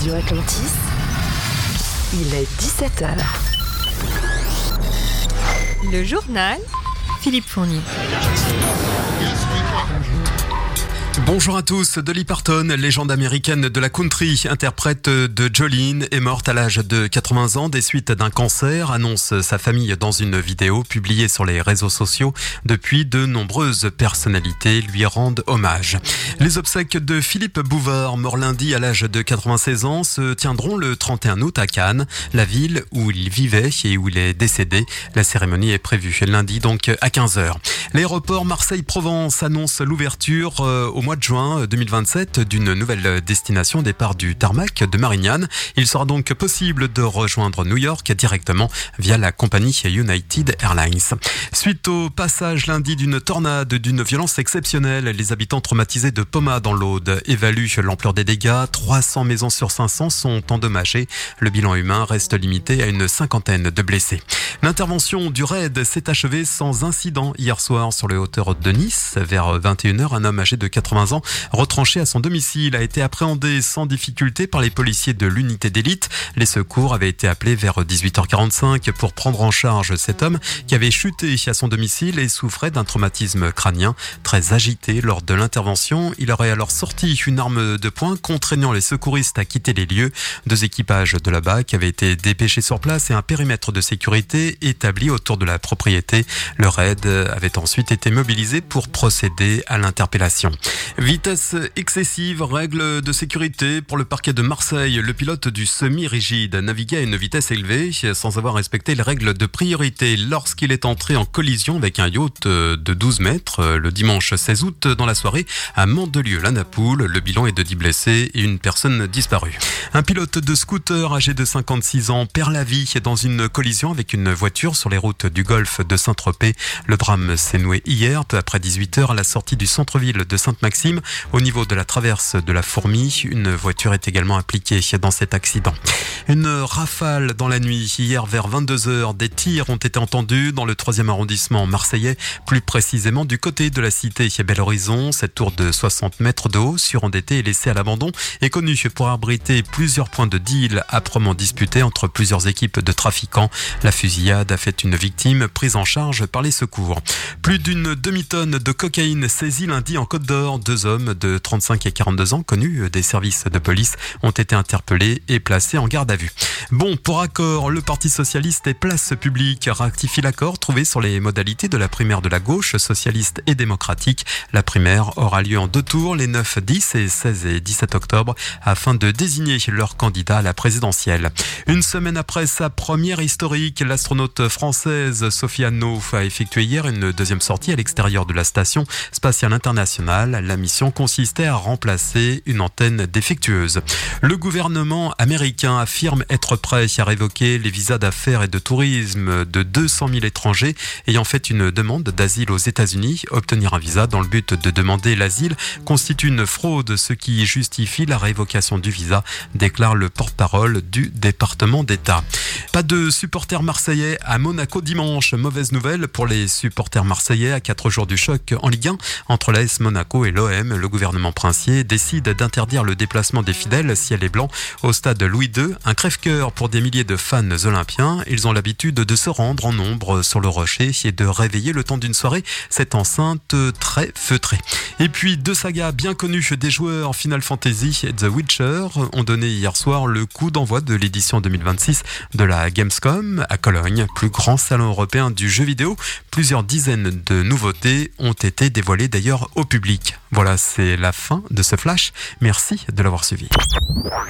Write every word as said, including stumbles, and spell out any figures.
Radio Atlantis, il est dix-sept heures. Le journal, Philippe Fournier. Bonjour à tous. Dolly Parton, légende américaine de la country, interprète de Jolene, est morte à l'âge de quatre-vingts ans des suites d'un cancer, annonce sa famille dans une vidéo publiée sur les réseaux sociaux. Depuis, de nombreuses personnalités lui rendent hommage. Les obsèques de Philippe Bouvard, mort lundi à l'âge de quatre-vingt-seize ans, se tiendront le trente et un août à Cannes, la ville où il vivait et où il est décédé. La cérémonie est prévue lundi donc à quinze heures. L'aéroport Marseille-Provence annonce l'ouverture euh, au mois de juin deux mille vingt-sept d'une nouvelle destination départ du tarmac de Marignane. Il sera donc possible de rejoindre New York directement via la compagnie United Airlines. Suite au passage lundi d'une tornade d'une violence exceptionnelle, les habitants traumatisés de Poma dans l'Aude évaluent l'ampleur des dégâts. trois cents maisons sur cinq cents sont endommagées. Le bilan humain reste limité à une cinquantaine de blessés. L'intervention du raid s'est achevée sans incident hier soir sur les hauteurs de Nice. Vers vingt et une heures, un homme âgé de quatre-vingts ans, retranché à son domicile, a été appréhendé sans difficulté par les policiers de l'unité d'élite. Les secours avaient été appelés vers dix-huit heures quarante-cinq pour prendre en charge cet homme qui avait chuté à son domicile et souffrait d'un traumatisme crânien. Très agité lors de l'intervention, il aurait alors sorti une arme de poing contraignant les secouristes à quitter les lieux. Deux équipages de la B A C avaient été dépêchés sur place et un périmètre de sécurité établi autour de la propriété. Le raid avait ensuite été mobilisé pour procéder à l'interpellation. Vitesse excessive, règles de sécurité pour le parquet de Marseille. Le pilote du semi-rigide naviguait à une vitesse élevée sans avoir respecté les règles de priorité lorsqu'il est entré en collision avec un yacht de douze mètres le dimanche seize août dans la soirée à Mandelieu-la-Napoule. Le bilan est de dix blessés et une personne disparue. Un pilote de scooter âgé de cinquante-six ans perd la vie dans une collision avec une voiture sur les routes du golfe de Saint-Tropez. Le drame s'est noué hier, peu après dix-huit heures, à la sortie du centre-ville de Sainte-Maxime. Au niveau de la traverse de la Fourmi, une voiture est également impliquée dans cet accident. Une rafale dans la nuit. Hier, vers vingt-deux heures, des tirs ont été entendus dans le troisième arrondissement marseillais, plus précisément du côté de la cité Bel Horizon. Cette tour de soixante mètres de haut, surendettée et laissée à l'abandon, est connue pour abriter plusieurs points de deal âprement disputés entre plusieurs équipes de trafiquants. La fusillade a fait une victime prise en charge par les secours. Plus d'une demi-tonne de cocaïne saisie lundi en Côte d'Or. Deux hommes de trente-cinq et quarante-deux ans, connus des services de police, ont été interpellés et placés en garde à vue. Bon, pour accord, le Parti socialiste et Place publique rectifie l'accord trouvé sur les modalités de la primaire de la gauche socialiste et démocratique. La primaire aura lieu en deux tours, les neuf, dix et seize et dix-sept octobre, afin de désigner leur candidat à la présidentielle. Une semaine après sa première historique, l'astronaute française Sophie Anno a effectué hier une deuxième sortie à l'extérieur de la station spatiale internationale. La mission consistait à remplacer une antenne défectueuse. Le gouvernement américain affirme être prêt à révoquer les visas d'affaires et de tourisme de deux cent mille étrangers ayant fait une demande d'asile aux États-Unis. Obtenir un visa dans le but de demander l'asile constitue une fraude, ce qui justifie la révocation du visa, déclare le porte-parole du département d'État. Pas de supporters marseillais à Monaco dimanche. Mauvaise nouvelle pour les supporters marseillais à quatre jours du choc en Ligue un entre l'A S Monaco et l'O M. Le gouvernement princier décide d'interdire le déplacement des fidèles ciel et blanc au stade Louis deux. Un crève-cœur pour des milliers de fans olympiens. Ils ont l'habitude de se rendre en nombre sur le rocher et de réveiller le temps d'une soirée cette enceinte très feutrée. Et puis deux sagas bien connues des joueurs, Final Fantasy et The Witcher, ont donné hier soir le coup d'envoi de l'édition deux mille vingt-six de la Gamescom à Cologne, plus grand salon européen du jeu vidéo. Plusieurs dizaines de nouveautés ont été dévoilées d'ailleurs au public. Voilà, c'est la fin de ce flash. Merci de l'avoir suivi.